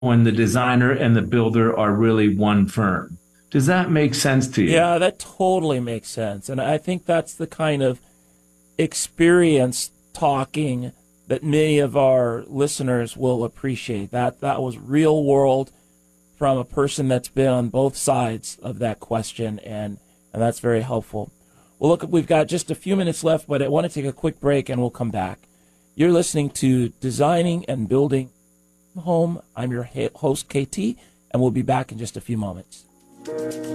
when the designer and the builder are really one firm. Does that make sense to you? Yeah, that totally makes sense. And I think that's the kind of experience talking that many of our listeners will appreciate. That was real world from a person that's been on both sides of that question, and that's very helpful. Well, look, we've got just a few minutes left, but I want to take a quick break and we'll come back. You're listening to Designing and Building Home. I'm your host, KT, and we'll be back in just a few moments.